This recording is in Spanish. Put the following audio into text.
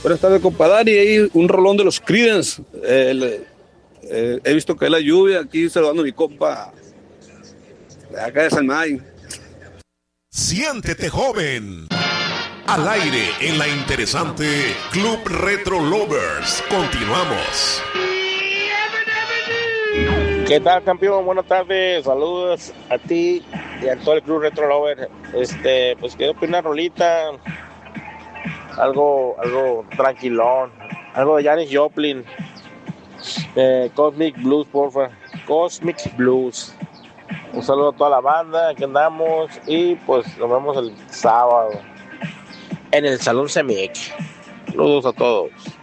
Buenas tardes, compadre. Y ahí un rolón de los Creedence. He visto que es la lluvia aquí saludando a mi compa de acá de San May. Siéntete joven. Al aire en la interesante Club Retro Lovers. Continuamos. ¿Qué tal, campeón? Buenas tardes. Saludos a ti y a todo el Club Retro Lovers. Pues quiero pedir una rolita. Algo tranquilón. Algo de Janis Joplin. Cosmic Blues, porfa. Cosmic Blues. Un saludo a toda la banda, aquí andamos y pues nos vemos el sábado en el Salón CEMIC. Saludos a todos.